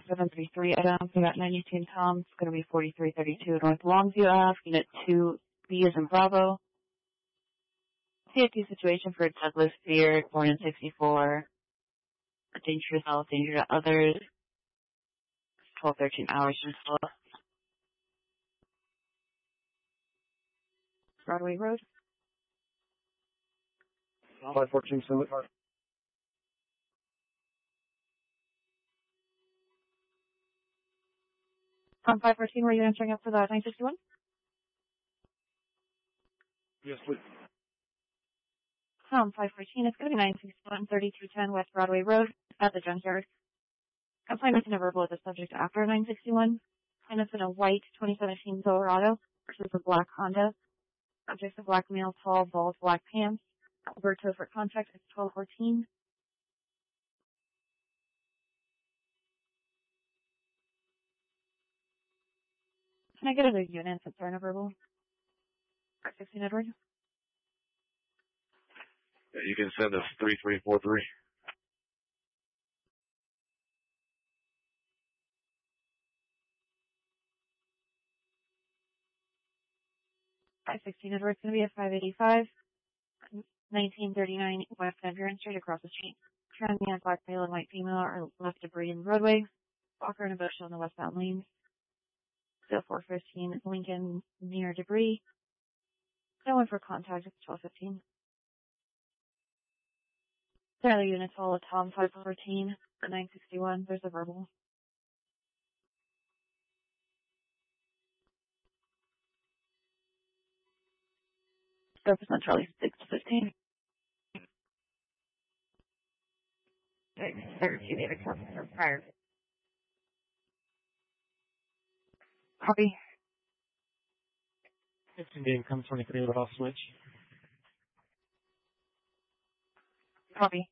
733 Adam, we got 92 Tom, it's going to be 4332 North Longview Ave, Unit 2B is in Bravo. Safety situation for Douglas Beard, born in 64. Danger to yourself, danger to others. 12-13 hours until Broadway Road. 514 Summit Park. Tom 514, were you answering up for the 961? Yes, please. Tom 514, it's going to be 961 3210 West Broadway Road at the junkyard. I'm fine with a verbal with the subject after 961. And it's in a white 2017 Silverado versus a black Honda. Subject's a black male, tall, bald, black pants. Alberto for contact is 1214. Can I get a unit that's a verbal? 16 Edward. Yeah, you can send us 3343. $516 Edward. It's going to be a 585. 1939 West Van Street across the street. Transient black male and white female are left debris in the roadway. Walker in a bush on the westbound lanes. Still 415 Lincoln near debris. No one for contact. It's 1215. The other units all at Tom 514 961. There's a verbal. Surface on Charlie 615. Prior. Copy. 15 game comes 23 with off switch. Copy.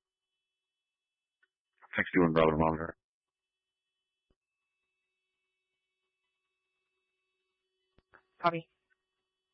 61 Bravo monitor. Copy.